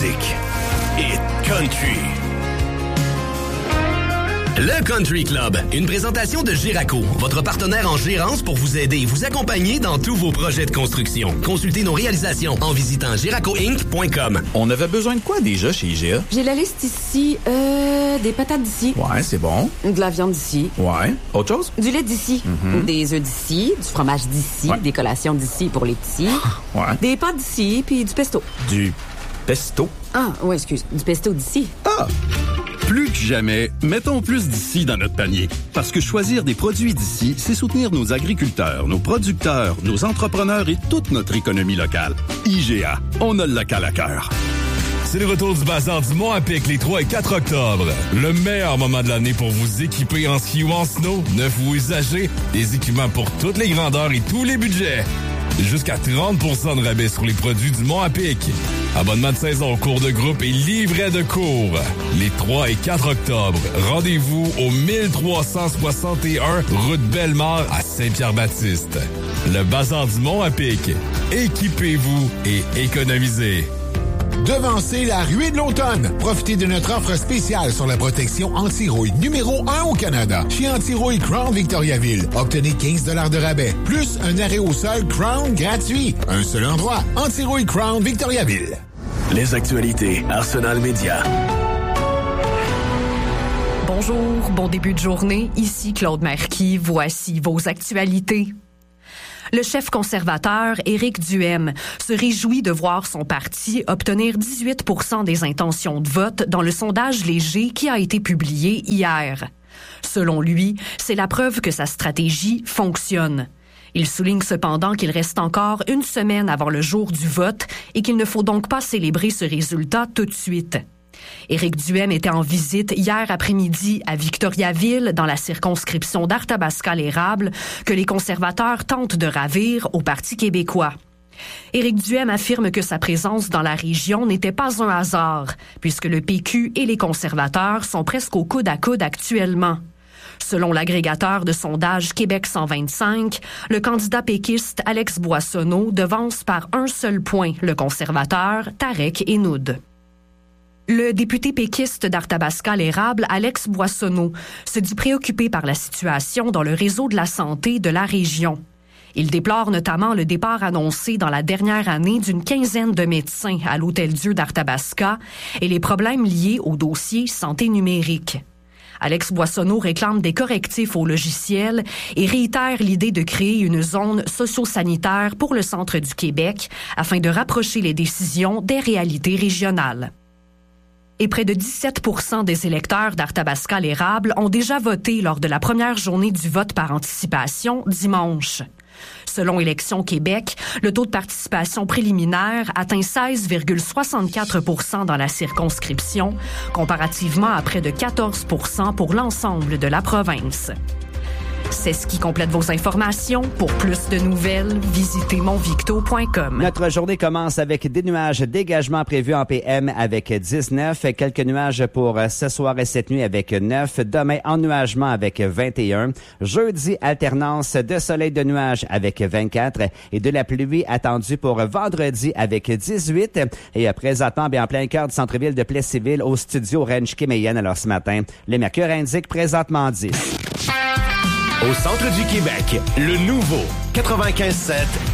musique. Hit Country. Le Country Club, une présentation de Giraco, votre partenaire en gérance pour vous aider et vous accompagner dans tous vos projets de construction. Consultez nos réalisations en visitant giracoinc.com. On avait besoin de quoi déjà chez IGA? J'ai la liste ici. Des patates d'ici. Ouais, c'est bon. De la viande d'ici. Ouais. Autre chose? Du lait d'ici. Des œufs d'ici. Du fromage d'ici. Ouais. Des collations d'ici pour les petits. Ouais. Des pâtes d'ici, puis du pesto. Du pesto? Ah, ouais, excuse. Du pesto d'ici. Ah! Plus que jamais, mettons plus d'ici dans notre panier. Parce que choisir des produits d'ici, c'est soutenir nos agriculteurs, nos producteurs, nos entrepreneurs et toute notre économie locale. IGA, on a le local à cœur. C'est le retour du bazar du Mont à Pic les 3 et 4 octobre. Le meilleur moment de l'année pour vous équiper en ski ou en snow, neuf ou usagé, des équipements pour toutes les grandeurs et tous les budgets. Jusqu'à 30% de rabais sur les produits du Mont à Pic. Abonnement de saison, cours de groupe et livret de cours. Les 3 et 4 octobre, rendez-vous au 1361 route Bellemare à Saint-Pierre-Baptiste. Le bazar du Mont à Pic. Équipez-vous et économisez. Devancez la ruée de l'automne. Profitez de notre offre spéciale sur la protection anti-rouille numéro 1 au Canada. Chez Anti-Rouille Crown Victoriaville, obtenez 15 $ de rabais, plus un arrêt au sol Crown gratuit. Un seul endroit, Anti-Rouille Crown Victoriaville. Les actualités Arsenal Média. Bonjour, bon début de journée. Ici Claude Marquis. Voici vos actualités. Le chef conservateur, Éric Duhaime, se réjouit de voir son parti obtenir 18% des intentions de vote dans le sondage léger qui a été publié hier. Selon lui, c'est la preuve que sa stratégie fonctionne. Il souligne cependant qu'il reste encore une semaine avant le jour du vote et qu'il ne faut donc pas célébrer ce résultat tout de suite. Éric Duhaime était en visite hier après-midi à Victoriaville, dans la circonscription d'Arthabasca-l'Érable, que les conservateurs tentent de ravir au Parti québécois. Éric Duhaime affirme que sa présence dans la région n'était pas un hasard, puisque le PQ et les conservateurs sont presque au coude à coude actuellement. Selon l'agrégateur de sondage Québec 125, le candidat péquiste Alex Boissonneau devance par un seul point le conservateur Tarek Henoud. Le député péquiste d'Arthabasca-l'Érable, Alex Boissonneau, se dit préoccupé par la situation dans le réseau de la santé de la région. Il déplore notamment le départ annoncé dans la dernière année d'une quinzaine de médecins à l'Hôtel-Dieu d'Arthabasca et les problèmes liés au dossier santé numérique. Alex Boissonneau réclame des correctifs au logiciel et réitère l'idée de créer une zone socio-sanitaire pour le centre du Québec afin de rapprocher les décisions des réalités régionales. Et près de 17% des électeurs d'Arthabasca-l'Érable ont déjà voté lors de la première journée du vote par anticipation dimanche. Selon Élections Québec, le taux de participation préliminaire atteint 16,64% dans la circonscription, comparativement à près de 14% pour l'ensemble de la province. C'est ce qui complète vos informations. Pour plus de nouvelles, visitez monvicto.com. Notre journée commence avec des nuages, dégagement prévus en PM avec 19, quelques nuages pour ce soir et cette nuit avec 9, demain ennuagement avec 21, jeudi alternance de soleil de nuages avec 24 et de la pluie attendue pour vendredi avec 18 et présentement en plein cœur du centre-ville de Plessisville au studio Ranch Kéméenne. Alors ce matin, le mercure indique présentement 10. Au centre du Québec, le nouveau 95.7